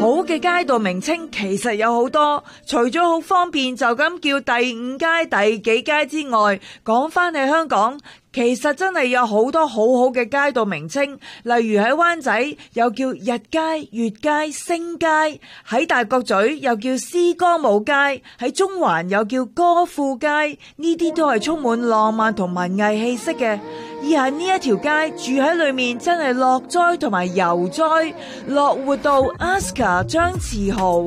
好嘅街道名稱其實有好多，除咗好方便就咁叫第五街、第幾街之外，講返喺香港，其實真係有好多好好嘅街道名稱，例如喺灣仔又叫日街、月街、星街，喺大角咀又叫詩歌舞街，喺中環又叫歌賦街，呢啲都係充滿浪漫同文藝氣息嘅。而喺呢一條街住喺裏面真係樂哉同埋悠哉，樂活到 Oscar 張馳豪。